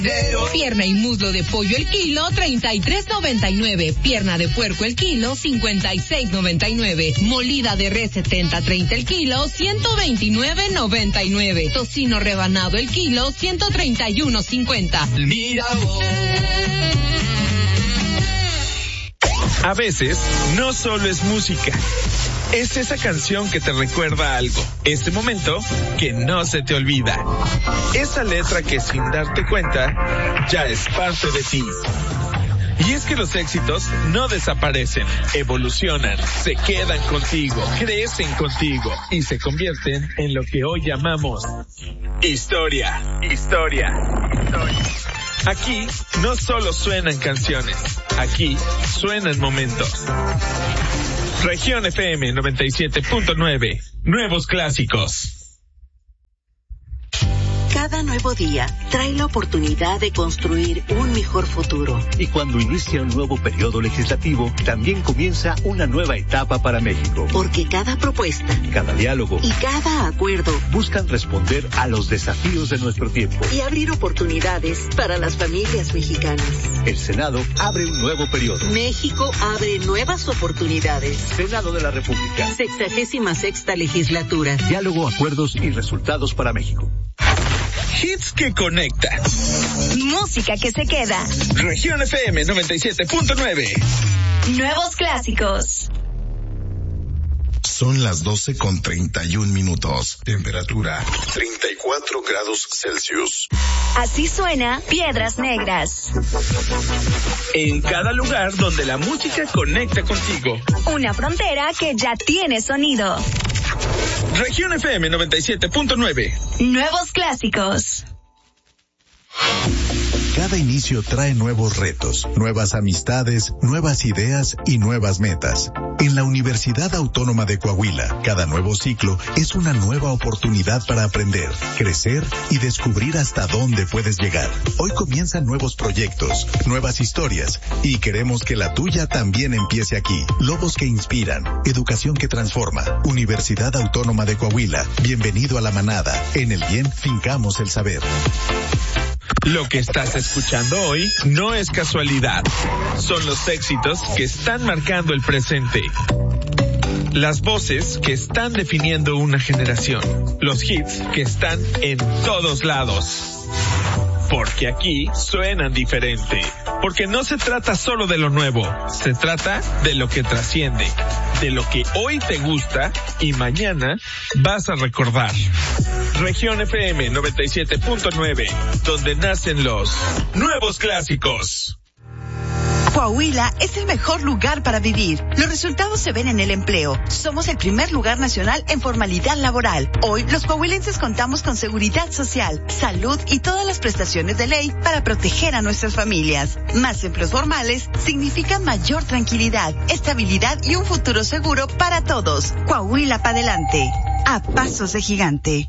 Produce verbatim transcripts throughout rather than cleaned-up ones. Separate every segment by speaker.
Speaker 1: Pierna y muslo de pollo el kilo, treinta y tres noventa y nueve. Pierna de puerco el kilo, cincuenta y seis noventa y nueve. Molida de res setenta treinta el kilo, ciento veintinueve noventa y nueve. Tocino rebanado el kilo, ciento treinta y uno cincuenta. Mira vos.
Speaker 2: A veces, no solo es música. Es esa canción que te recuerda algo. Ese momento que no se te olvida. Esa letra que sin darte cuenta, ya es parte de ti. Y es que los éxitos no desaparecen, evolucionan, se quedan contigo, crecen contigo y se convierten en lo que hoy llamamos historia, historia, historia. Aquí no solo suenan canciones, aquí suenan momentos. Región F M noventa y siete punto nueve, nuevos clásicos.
Speaker 3: Cada nuevo día trae la oportunidad de construir un mejor futuro.
Speaker 4: Y cuando inicia un nuevo periodo legislativo, también comienza una nueva etapa para México.
Speaker 3: Porque cada propuesta,
Speaker 4: cada diálogo
Speaker 3: y cada acuerdo
Speaker 4: buscan responder a los desafíos de nuestro tiempo
Speaker 3: y abrir oportunidades para las familias mexicanas.
Speaker 4: El Senado abre un nuevo periodo.
Speaker 3: México abre nuevas oportunidades.
Speaker 4: Senado de la República.
Speaker 3: Sexagésima sexta legislatura.
Speaker 4: Diálogo, acuerdos y resultados para México.
Speaker 2: Hits que conectan.
Speaker 5: Música que se queda.
Speaker 2: Región F M noventa y siete punto nueve.
Speaker 5: Nuevos clásicos.
Speaker 6: Son las doce con treinta y un minutos. Temperatura treinta y cuatro grados Celsius.
Speaker 5: Así suena Piedras Negras.
Speaker 2: En cada lugar donde la música conecta contigo.
Speaker 5: Una frontera que ya tiene sonido.
Speaker 2: Región F M noventa y siete punto nueve.
Speaker 5: Nuevos clásicos.
Speaker 6: Cada inicio trae nuevos retos, nuevas amistades, nuevas ideas y nuevas metas. En la Universidad Autónoma de Coahuila, cada nuevo ciclo es una nueva oportunidad para aprender, crecer y descubrir hasta dónde puedes llegar. Hoy comienzan nuevos proyectos, nuevas historias y queremos que la tuya también empiece aquí. Lobos que inspiran, educación que transforma. Universidad Autónoma de Coahuila, bienvenido a la manada. En el bien fincamos el saber.
Speaker 2: Lo que estás escuchando hoy no es casualidad. Son los éxitos que están marcando el presente. Las voces que están definiendo una generación. Los hits que están en todos lados. Porque aquí suenan diferente. Porque no se trata solo de lo nuevo. Se trata de lo que trasciende. De lo que hoy te gusta y mañana vas a recordar. Región F M noventa y siete punto nueve, donde nacen los nuevos clásicos.
Speaker 7: Coahuila es el mejor lugar para vivir. Los resultados se ven en el empleo. Somos el primer lugar nacional en formalidad laboral. Hoy, los coahuilenses contamos con seguridad social, salud y todas las prestaciones de ley para proteger a nuestras familias. Más empleos formales significan mayor tranquilidad, estabilidad y un futuro seguro para todos. Coahuila para adelante. A pasos de gigante.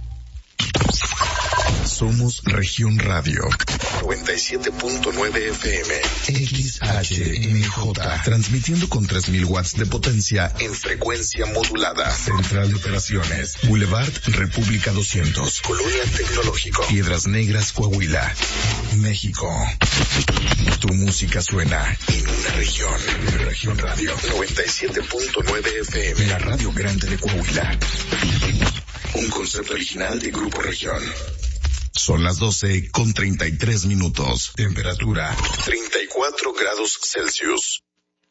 Speaker 6: Somos Región Radio noventa y siete punto nueve F M X H M J, transmitiendo con tres mil watts de potencia en frecuencia modulada. Central de Operaciones, Boulevard República doscientos, Colonia Tecnológico, Piedras Negras, Coahuila, México. Tu música suena en una región. Región Radio noventa y siete punto nueve F M, la radio grande de Coahuila. Un concepto original de Grupo Región. Son las doce con treinta y tres minutos. Temperatura treinta y cuatro grados Celsius.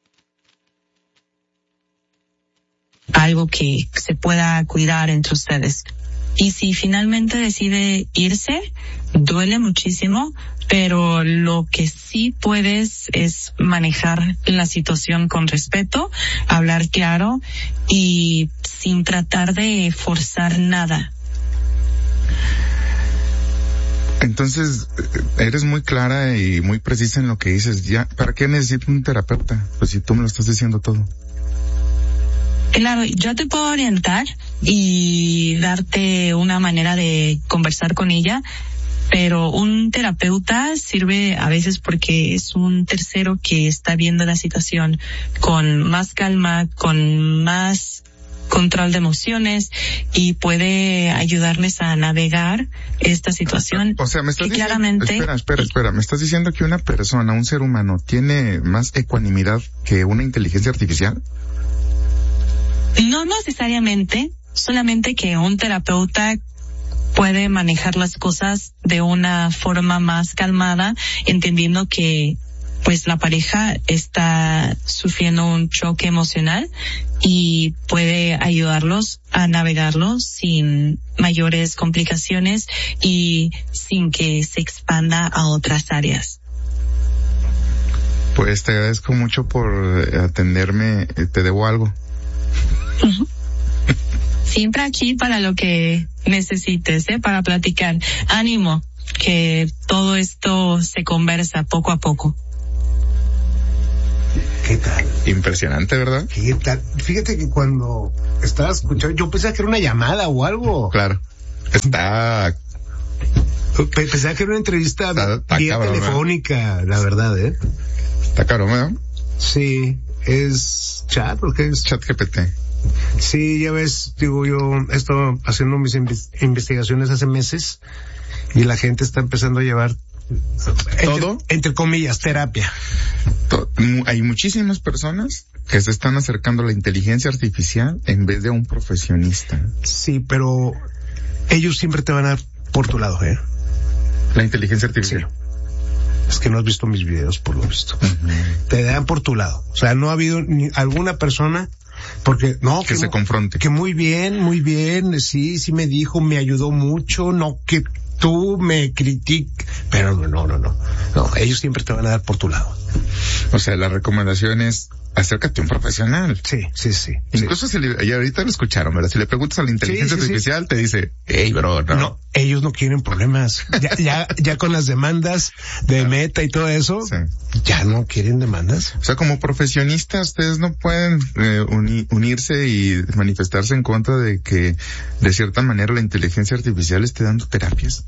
Speaker 8: Algo que se pueda cuidar entre ustedes. Y si finalmente decide irse, duele muchísimo, pero lo que sí puedes es manejar la situación con respeto, hablar claro y sin tratar de forzar nada.
Speaker 9: Entonces, eres muy clara y muy precisa en lo que dices. Ya, ¿para qué necesito un terapeuta? Pues si tú me lo estás diciendo todo.
Speaker 8: Claro, yo te puedo orientar y darte una manera de conversar con ella, pero un terapeuta sirve a veces porque es un tercero que está viendo la situación con más calma, con más control de emociones y puede ayudarles a navegar esta situación.
Speaker 9: O sea, me estás
Speaker 8: que
Speaker 9: diciendo,
Speaker 8: claramente,
Speaker 9: espera, espera, espera, me estás diciendo que una persona, un ser humano, tiene más ecuanimidad que una inteligencia artificial.
Speaker 8: No necesariamente, solamente que un terapeuta puede manejar las cosas de una forma más calmada, entendiendo que pues la pareja está sufriendo un choque emocional y puede ayudarlos a navegarlo sin mayores complicaciones y sin que se expanda a otras áreas.
Speaker 9: Pues te agradezco mucho por atenderme, te debo algo.
Speaker 8: Uh-huh. Siempre aquí para lo que necesites, ¿eh? Para platicar. Ánimo, que todo esto se conversa poco a poco.
Speaker 10: ¿Qué tal?
Speaker 9: Impresionante, ¿verdad?
Speaker 10: ¿Qué tal? Fíjate que cuando estaba escuchando, yo pensaba que era una llamada o algo.
Speaker 9: Claro. Está...
Speaker 10: Pensaba que era una entrevista
Speaker 9: está, está
Speaker 10: vía
Speaker 9: cabrón,
Speaker 10: telefónica, la verdad, ¿eh?
Speaker 9: Está caro, ¿verdad?
Speaker 10: Sí, es chat, ¿o qué es?
Speaker 9: Chat G P T.
Speaker 10: Sí, ya ves, digo, yo he estado haciendo mis investigaciones hace meses y la gente está empezando a llevar
Speaker 9: todo,
Speaker 10: entre, entre comillas, terapia.
Speaker 9: Todo. Hay muchísimas personas que se están acercando a la inteligencia artificial en vez de a un profesionista.
Speaker 10: Sí, pero ellos siempre te van a dar por tu lado, ¿eh?
Speaker 9: La inteligencia artificial.
Speaker 10: Sí. Es que no has visto mis videos, por lo visto. Uh-huh. Te dan por tu lado. O sea, no ha habido ni alguna persona porque no
Speaker 9: que, que se confronte.
Speaker 10: Que muy bien, muy bien, sí, sí me dijo, me ayudó mucho, no que tú me critiques, pero no, no, no, no, ellos siempre te van a dar por tu lado.
Speaker 9: O sea, la recomendación es acércate a un profesional.
Speaker 10: Sí, sí, sí.
Speaker 9: Incluso
Speaker 10: sí.
Speaker 9: si le, y ahorita lo escucharon, ¿verdad? Si le preguntas a la inteligencia sí, sí, artificial, sí. te dice, hey, bro, no.
Speaker 10: No, ellos no quieren problemas. Ya, ya, ya con las demandas de Meta y todo eso, sí. ya no quieren demandas.
Speaker 9: O sea, como profesionistas, ustedes no pueden eh, uni, unirse y manifestarse en contra de que, de cierta manera, la inteligencia artificial esté dando terapias.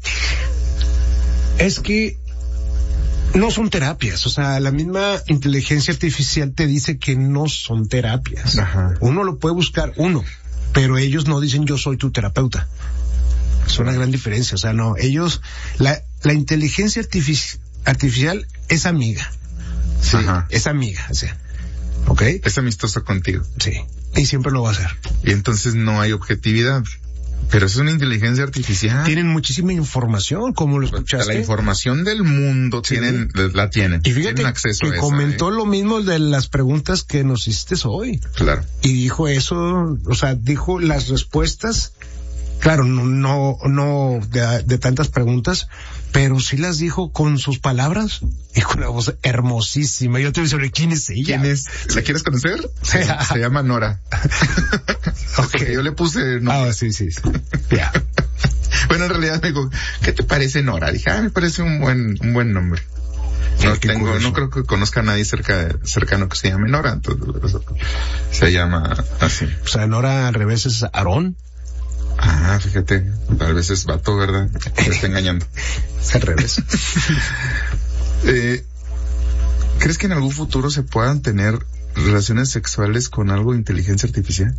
Speaker 10: Es que no son terapias, o sea, la misma inteligencia artificial te dice que no son terapias.
Speaker 9: Ajá.
Speaker 10: Uno lo puede buscar, uno, pero ellos no dicen yo soy tu terapeuta. Es una gran diferencia, o sea, no, ellos, la, la inteligencia artifici- artificial es amiga. Sí, Ajá. es amiga, o sea, ¿ok?
Speaker 9: Es amistosa contigo.
Speaker 10: Sí, y siempre lo va a hacer.
Speaker 9: Y entonces no hay objetividad. Pero es una inteligencia artificial.
Speaker 10: Tienen muchísima información, como lo escuchaste.
Speaker 9: La información del mundo sí. tienen, la tienen.
Speaker 10: Y fíjate
Speaker 9: tienen acceso
Speaker 10: que
Speaker 9: a esa,
Speaker 10: comentó
Speaker 9: ¿eh?
Speaker 10: lo mismo de las preguntas que nos hiciste hoy.
Speaker 9: Claro.
Speaker 10: Y dijo eso, o sea, dijo las respuestas, claro, no, no, no de, de tantas preguntas, pero sí las dijo con sus palabras y con una voz hermosísima. Yo te voy a decir, ¿quién es ella?
Speaker 9: ¿Quién es? ¿La quieres conocer? Se, se llama Nora.
Speaker 10: Okay.
Speaker 9: Yo le puse Nora.
Speaker 10: Ah, sí, sí, sí. Ya.
Speaker 9: Bueno, en realidad me digo, ¿qué te parece Nora? Dije, ah, me parece un buen, un buen nombre. No
Speaker 10: Qué
Speaker 9: tengo, curioso. No creo que conozca a nadie cerca, cercano que se llame Nora, entonces se llama así.
Speaker 10: O sea, Nora al revés es Aarón.
Speaker 9: Ah, fíjate, tal vez es vato, ¿verdad? Me está engañando.
Speaker 10: Es al revés.
Speaker 9: eh, ¿Crees que en algún futuro se puedan tener relaciones sexuales con algo de inteligencia artificial?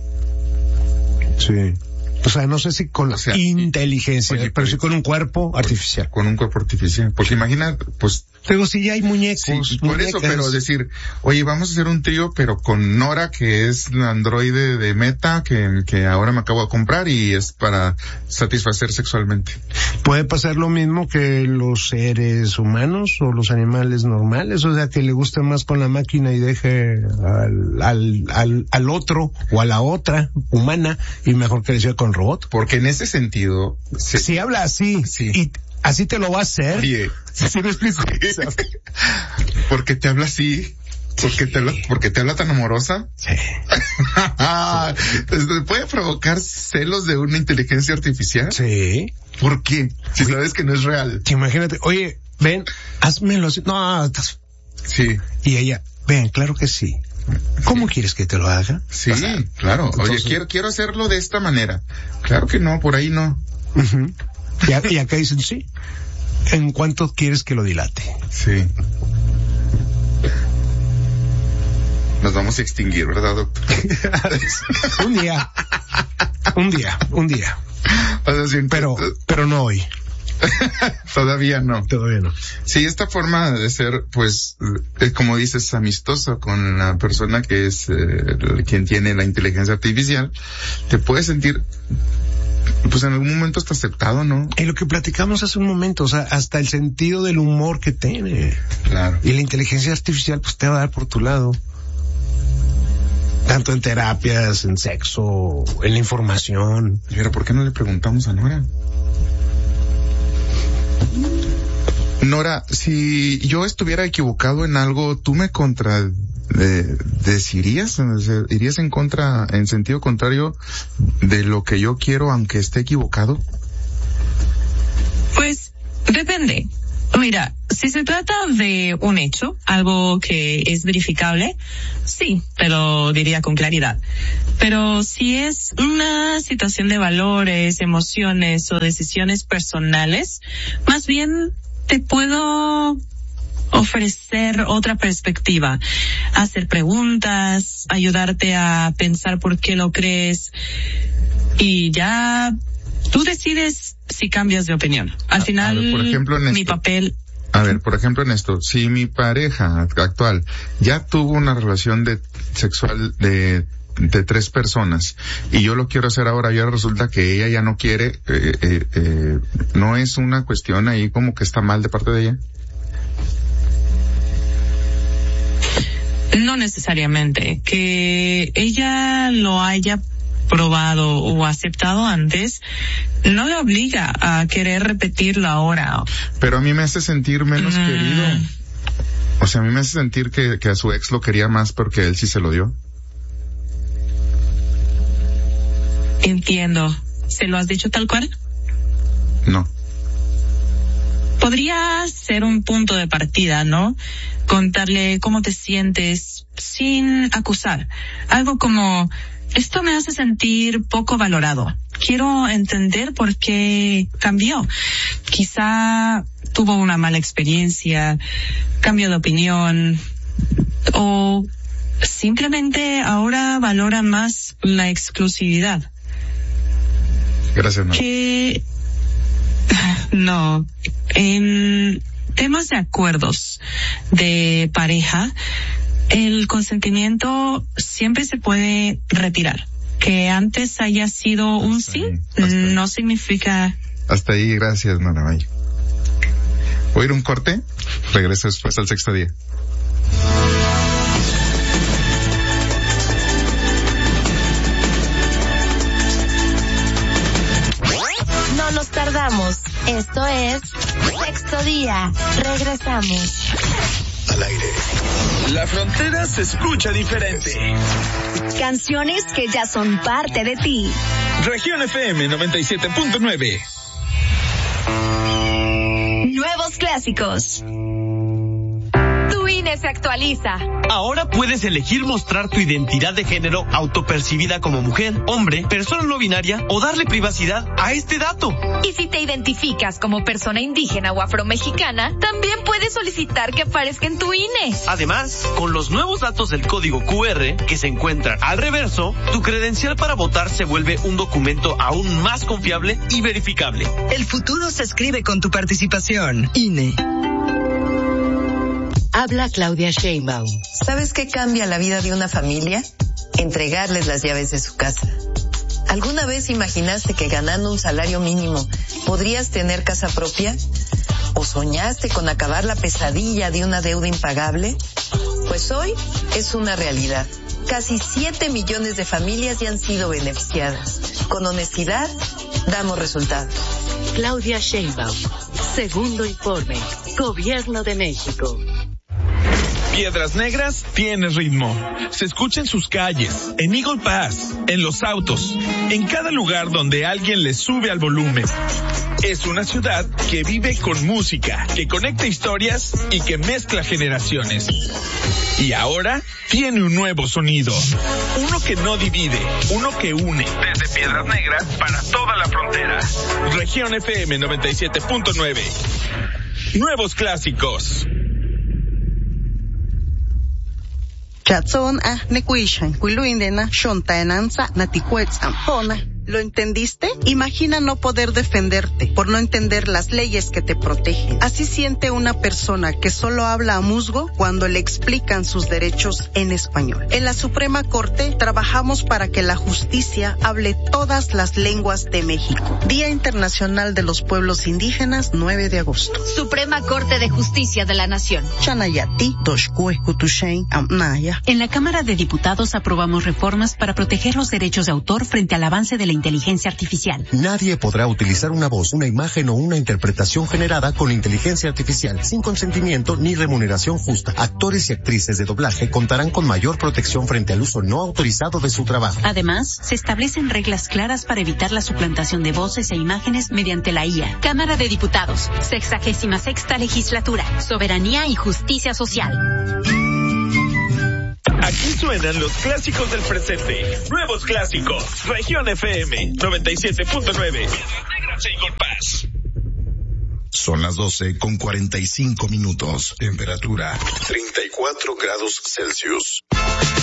Speaker 10: Sí. O sea, no sé si con la o sea, inteligencia, oye, pero sí con un cuerpo artificial.
Speaker 9: Con un cuerpo artificial. Porque imagina, pues...
Speaker 10: Pero sí, ya hay muñecos.
Speaker 9: Sí, por eso, pero decir, oye, vamos a hacer un trío, pero con Nora, que es la androide de Meta, que, que ahora me acabo de comprar y es para satisfacer sexualmente.
Speaker 10: Puede pasar lo mismo que los seres humanos o los animales normales, o sea, que le guste más con la máquina y deje al, al, al, al otro o a la otra humana y mejor que le sea con robot.
Speaker 9: Porque en ese sentido...
Speaker 10: Se... Si habla así,
Speaker 9: sí.
Speaker 10: y así te lo va a hacer.
Speaker 9: Oye,
Speaker 10: ¿sí me explico?
Speaker 9: Porque te habla así, porque te habla, porque te habla tan amorosa.
Speaker 10: Sí.
Speaker 9: ¿Puede provocar celos de una inteligencia artificial?
Speaker 10: Sí.
Speaker 9: ¿Por qué? Si sabes que no es real.
Speaker 10: Imagínate, oye, ven, házmelo así. No, estás...
Speaker 9: Sí.
Speaker 10: Y ella, ven, claro que sí. ¿Cómo sí. quieres que te lo haga?
Speaker 9: Sí, o sea, claro. Entonces... Oye, quiero, quiero hacerlo de esta manera. Claro que no, por ahí no.
Speaker 10: Uh-huh. Y, y acá dicen, sí. ¿En cuánto quieres que lo dilate?
Speaker 9: Sí. Nos vamos a extinguir, ¿verdad, doctor?
Speaker 10: un día. Un día, un día.
Speaker 9: O sea, sí,
Speaker 10: pero, pero no hoy.
Speaker 9: Todavía no.
Speaker 10: Todavía no.
Speaker 9: Sí, esta forma de ser, pues, eh, como dices, amistoso con la persona que es eh, quien tiene la inteligencia artificial, te puedes sentir, pues en algún momento está aceptado, ¿no?
Speaker 10: En lo que platicamos hace un momento, o sea, hasta el sentido del humor que tiene.
Speaker 9: Claro.
Speaker 10: Y la inteligencia artificial, pues te va a dar por tu lado. Tanto en terapias, en sexo, en la información.
Speaker 9: Pero ¿por qué no le preguntamos a Nora? Nora, si yo estuviera equivocado en algo, ¿tú me contra de, decirías? ¿Irías en contra, en sentido contrario de lo que yo quiero, aunque esté equivocado?
Speaker 8: Pues, depende. Mira, si se trata de un hecho, algo que es verificable, sí, te lo diría con claridad. Pero si es una situación de valores, emociones o decisiones personales, más bien te puedo ofrecer otra perspectiva, hacer preguntas, ayudarte a pensar por qué lo crees y ya tú decides si cambias de opinión. Al a, final, a ver, por ejemplo, en mi esto, papel...
Speaker 9: A ver, por ejemplo, en esto, si mi pareja actual ya tuvo una relación de sexual de de tres personas y yo lo quiero hacer ahora y ahora resulta que ella ya no quiere, eh, eh, eh, ¿no es una cuestión ahí como que está mal de parte de ella?
Speaker 8: No necesariamente. Que ella lo haya probado o aceptado antes no le obliga a querer repetirlo ahora.
Speaker 9: Pero a mí me hace sentir menos mm. querido. O sea, a mí me hace sentir que, que a su ex lo quería más porque él sí se lo dio.
Speaker 8: Entiendo. ¿Se lo has dicho tal cual?
Speaker 9: No.
Speaker 8: Podría ser un punto de partida, ¿no? Contarle cómo te sientes sin acusar. Algo como, esto me hace sentir poco valorado. Quiero entender por qué cambió. Quizá tuvo una mala experiencia, cambio de opinión, o simplemente ahora valora más la exclusividad.
Speaker 9: Gracias, no.
Speaker 8: Que no, en temas de acuerdos de pareja, el consentimiento siempre se puede retirar. Que antes haya sido un hasta sí, ahí, no ahí. significa...
Speaker 9: Hasta ahí, gracias, Nora May. Voy a ir un corte, regreso después al sexto día.
Speaker 5: No nos tardamos. Esto es Sexto Día. Regresamos.
Speaker 6: Al aire.
Speaker 2: La frontera se escucha diferente.
Speaker 5: Canciones que ya son parte de ti.
Speaker 2: Región F M noventa y siete punto nueve.
Speaker 5: Nuevos clásicos. Tu I N E se actualiza.
Speaker 11: Ahora puedes elegir mostrar tu identidad de género autopercibida como mujer, hombre, persona no binaria o darle privacidad a este dato.
Speaker 1: Y si te identificas como persona indígena o afromexicana, también puedes solicitar que aparezca en tu I N E.
Speaker 11: Además, con los nuevos datos del código Q R que se encuentran al reverso, tu credencial para votar se vuelve un documento aún más confiable y verificable.
Speaker 12: El futuro se escribe con tu participación. I N E.
Speaker 3: Habla Claudia Sheinbaum. ¿Sabes qué cambia la vida de una familia? Entregarles las llaves de su casa. ¿Alguna vez imaginaste que ganando un salario mínimo podrías tener casa propia? ¿O soñaste con acabar la pesadilla de una deuda impagable? Pues hoy es una realidad. Casi siete millones de familias ya han sido beneficiadas. Con honestidad, damos resultados.
Speaker 13: Claudia Sheinbaum. Segundo informe. Gobierno de México.
Speaker 2: Piedras Negras tiene ritmo. Se escucha en sus calles, en Eagle Pass, en los autos, en cada lugar donde alguien le sube al volumen. Es una ciudad que vive con música, que conecta historias y que mezcla generaciones. Y ahora tiene un nuevo sonido. Uno que no divide, uno que une. Desde Piedras Negras para toda la frontera. Región F M noventa y siete punto nueve. Nuevos clásicos.
Speaker 14: Chatson a nekuishan, kuiluindena, shontaenanza, naticuetz ampona. ¿Lo entendiste? Imagina no poder defenderte por no entender las leyes que te protegen. Así siente una persona que solo habla a musgo cuando le explican sus derechos en español. En la Suprema Corte trabajamos para que la justicia hable todas las lenguas de México. Día Internacional de los Pueblos Indígenas, nueve de agosto.
Speaker 5: Suprema Corte de Justicia de la Nación.
Speaker 14: Chanayati, Toshkue, Kutushain, Amnaya.
Speaker 15: En la Cámara de Diputados aprobamos reformas para proteger los derechos de autor frente al avance de la inteligencia artificial.
Speaker 16: Nadie podrá utilizar una voz, una imagen o una interpretación generada con inteligencia artificial sin consentimiento ni remuneración justa. Actores y actrices de doblaje contarán con mayor protección frente al uso no autorizado de su trabajo.
Speaker 15: Además, se establecen reglas claras para evitar la suplantación de voces e imágenes mediante la I A.
Speaker 5: Cámara de Diputados, sexagésima sexta legislatura, soberanía y justicia social.
Speaker 2: Aquí suenan los clásicos del presente. Nuevos clásicos. Región F M noventa y siete punto nueve.
Speaker 6: Son las doce con cuarenta y cinco minutos. Temperatura treinta y cuatro grados Celsius.